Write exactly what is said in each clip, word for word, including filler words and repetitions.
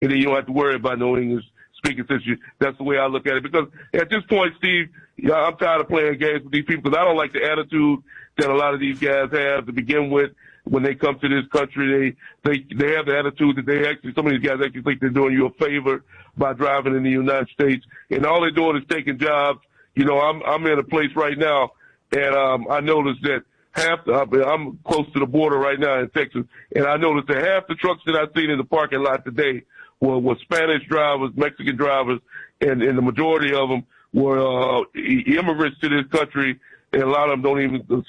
and then you don't have to worry about no English speaking since you, that's the way I look at it. Because at this point, Steve, yeah, I'm tired of playing games with these people because I don't like the attitude that a lot of these guys have to begin with. When they come to this country, they, they, they have the attitude that they actually, some of these guys actually think they're doing you a favor by driving in the United States. And all they're doing is taking jobs. You know, I'm, I'm in a place right now, and, um, I noticed that half the, I'm close to the border right now in Texas, and I noticed that half the trucks that I've seen in the parking lot today were, were Spanish drivers, Mexican drivers, and, and the majority of them were, uh, immigrants to this country. And a lot of them don't even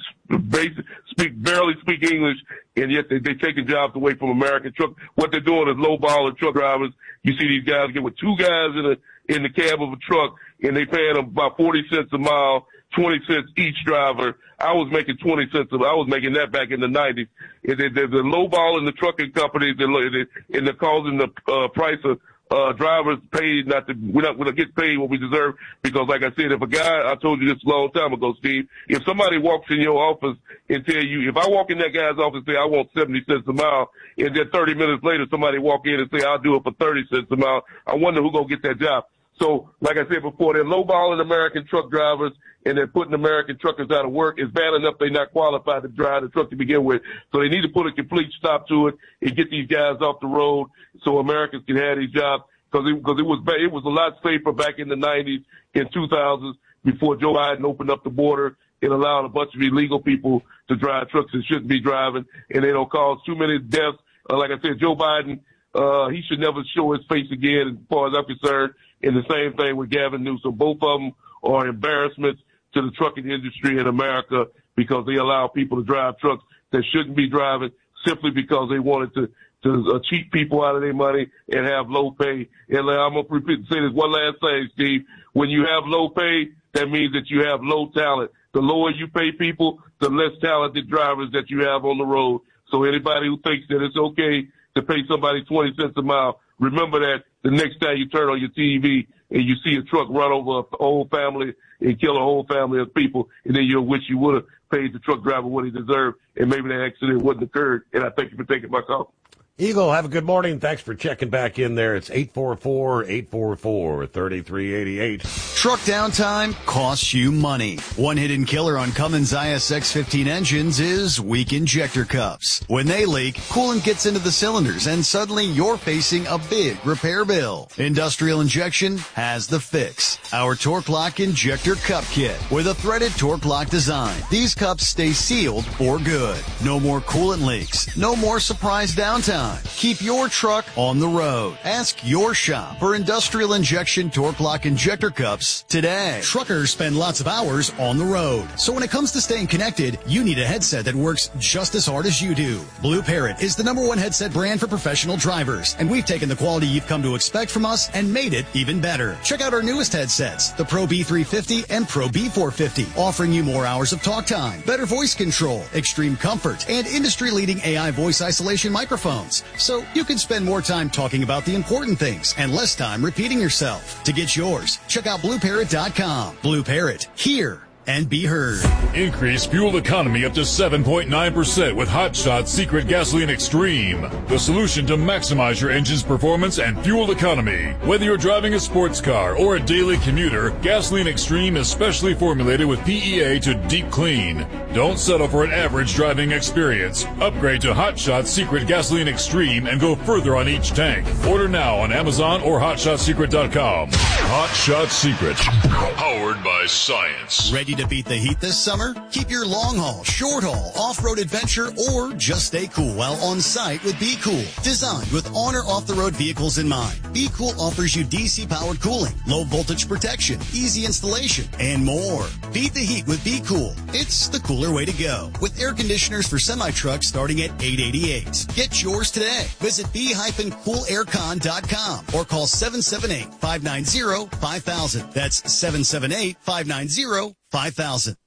basic, speak, barely speak English, and yet they, they're taking jobs away from American truck. What they're doing is lowballing truck drivers. You see these guys get with two guys in a, in the cab of a truck, and they paying them about forty cents a mile, twenty cents each driver. I was making twenty cents a mile. I was making that back in the nineties. And they, they're, they're lowballing the trucking companies, and they're, and they're causing the uh, price of Uh, drivers paid not to, we're not going to get paid what we deserve because, like I said, if a guy, I told you this a long time ago, Steve, if somebody walks in your office and tell you, if I walk in that guy's office and say I want seventy cents a mile, and then thirty minutes later somebody walk in and say I'll do it for thirty cents a mile, I wonder who's going to get that job. So, like I said before, they're lowballing American truck drivers, and they're putting American truckers out of work. It's bad enough they're not qualified to drive the truck to begin with. So they need to put a complete stop to it and get these guys off the road so Americans can have these jobs. Because it, cause it was it was a lot safer back in the nineties, in two thousands, before Joe Biden opened up the border and allowed a bunch of illegal people to drive trucks that shouldn't be driving, and they don't cause too many deaths. Uh, like I said, Joe Biden, uh, he should never show his face again, as far as I'm concerned. And the same thing with Gavin Newsom. Both of them are embarrassments to the trucking industry in America because they allow people to drive trucks that shouldn't be driving simply because they wanted to to uh, cheat people out of their money and have low pay. And uh, I'm going to repeat, say this one last thing, Steve. When you have low pay, that means that you have low talent. The lower you pay people, the less talented drivers that you have on the road. So anybody who thinks that it's okay to pay somebody twenty cents a mile, remember that the next time you turn on your T V and you see a truck run over a whole family and kill a whole family of people, and then you'll wish you would have paid the truck driver what he deserved, and maybe that accident wouldn't occurred. And I thank you for taking my call. Eagle, have a good morning. Thanks for checking back in there. It's eight four four, eight four four, three three eight eight. Truck downtime costs you money. One hidden killer on Cummins I S X fifteen engines is weak injector cups. When they leak, coolant gets into the cylinders and suddenly you're facing a big repair bill. Industrial Injection has the fix. Our Torque Lock Injector Cup Kit with a threaded Torque Lock design. These cups stay sealed for good. No more coolant leaks. No more surprise downtime. Keep your truck on the road. Ask your shop for Industrial Injection Torque Lock Injector Cups today. Truckers spend lots of hours on the road. So when it comes to staying connected, you need a headset that works just as hard as you do. Blue Parrot is the number one headset brand for professional drivers, and we've taken the quality you've come to expect from us and made it even better. Check out our newest headsets, the Pro B three fifty and Pro B four fifty, offering you more hours of talk time, better voice control, extreme comfort, and industry-leading A I voice isolation microphones. So you can spend more time talking about the important things and less time repeating yourself. To get yours, check out blue parrot dot com. Blue Parrot, hear and be heard. Increase fuel economy up to seven point nine percent with Hot Shot Secret Gasoline Extreme, the solution to maximize your engine's performance and fuel economy. Whether you're driving a sports car or a daily commuter, Gasoline Extreme is specially formulated with P E A to deep clean. Don't settle for an average driving experience. Upgrade to Hot Shot Secret Gasoline Extreme and go further on each tank. Order now on Amazon or hot shot secret dot com. Hot Shot Secret, powered by science. Ready to beat the heat this summer? Keep your long haul, short haul, off-road adventure, or just stay cool while on site with Be Cool. Designed with on or off-the-road vehicles in mind, Be Cool offers you D C-powered cooling, low voltage protection, easy installation, and more. Beat the heat with Be Cool. It's the cooler way to go. With air conditioners for semi-trucks starting at eight hundred eighty-eight dollars. Get yours today. Visit be cool aircon dot com or call seven seven eight, five nine zero, five thousand. That's seven seven eight, five nine zero, five thousand.